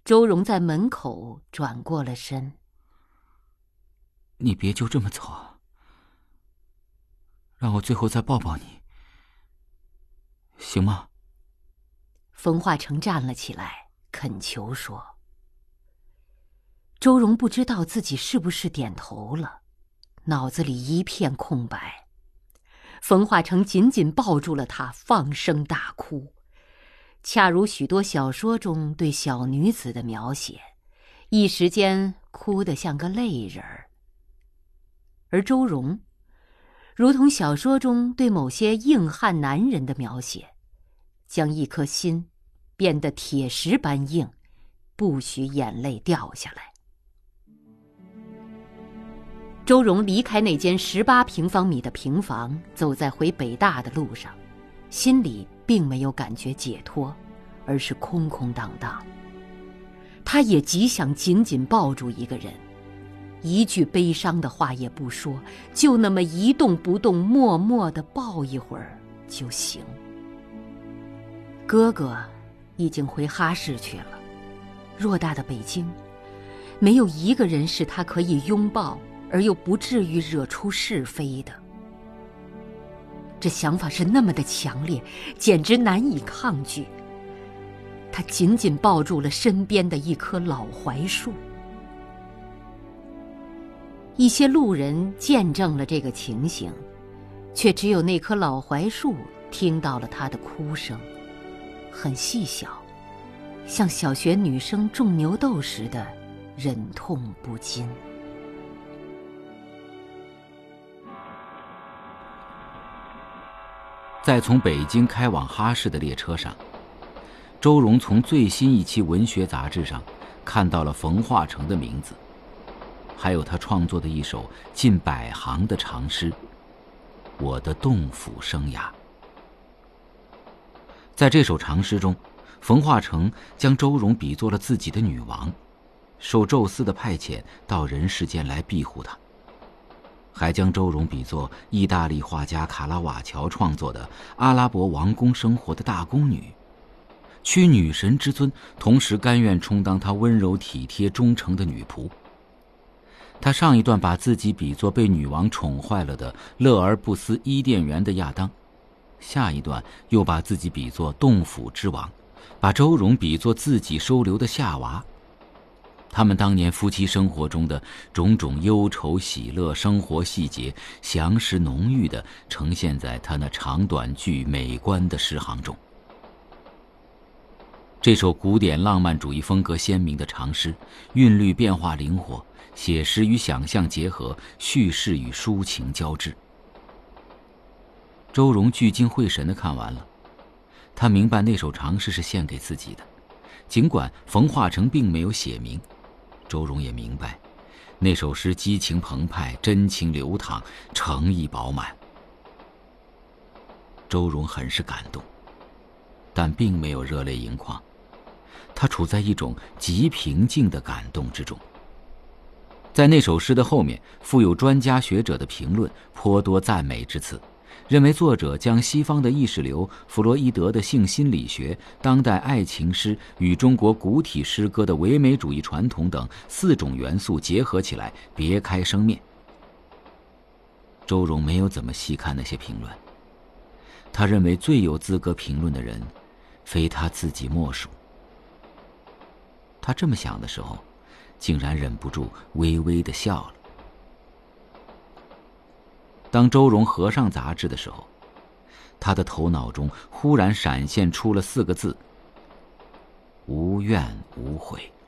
周荣在门口转过了身。 你别就这么走啊，让我最后再抱抱你，行吗？ 冯化成站了起来，恳求说。周荣不知道自己是不是点头了，脑子里一片空白。冯化成紧紧抱住了他，放声大哭，恰如许多小说中对小女子的描写，一时间哭得像个泪人儿。而周荣，如同小说中对某些硬汉男人的描写，将一颗心变得铁石般硬，不许眼泪掉下来。周荣离开那间18平方米的平房，走在回北大的路上，心里并没有感觉解脱，而是空空荡荡。他也极想紧紧抱住一个人，一句悲伤的话也不说，就那么一动不动，默默地抱一会儿就行。哥哥已经回哈市去了，偌大的北京，没有一个人是他可以拥抱而又不至于惹出是非的。这想法是那么的强烈，简直难以抗拒。他紧紧抱住了身边的一棵老槐树。一些路人见证了这个情形，却只有那棵老槐树听到了他的哭声，很细小，像小学女生种牛豆时的忍痛不禁。 在从北京开往哈市的列车上，周荣从最新一期文学杂志上看到了冯化成的名字，还有他创作的一首近100行的长诗《我的洞府生涯》。在这首长诗中，冯化成将周荣比作了自己的女王，受宙斯的派遣到人世间来庇护他，还将周荣比作意大利画家卡拉瓦乔创作的阿拉伯王宫生活的大宫女，屈女神之尊，同时甘愿充当她温柔体贴忠诚的女仆。他上一段把自己比作被女王宠坏了的乐而不思伊甸园的亚当，下一段又把自己比作洞府之王，把周荣比作自己收留的夏娃。他们当年夫妻生活中的种种忧愁喜乐生活细节，详实浓郁地呈现在他那长短句美观的诗行中。这首古典浪漫主义风格鲜明的长诗，韵律变化灵活，写实与想象结合，叙事与抒情交织。周荣聚精会神地看完了，他明白那首长诗是献给自己的，尽管冯化成并没有写明，周荣也明白，那首诗激情澎湃，真情流淌，诚意饱满。周荣很是感动，但并没有热泪盈眶，他处在一种极平静的感动之中。在那首诗的后面附有专家学者的评论，颇多赞美之词，认为作者将西方的意识流、弗洛伊德的性心理学、当代爱情诗与中国古体诗歌的唯美主义传统等4种元素结合起来，别开生面。周荣没有怎么细看那些评论，他认为最有资格评论的人，非他自己莫属。他这么想的时候，竟然忍不住微微地笑了。当周荣合上杂志的时候，他的头脑中忽然闪现出了4个字：无怨无悔。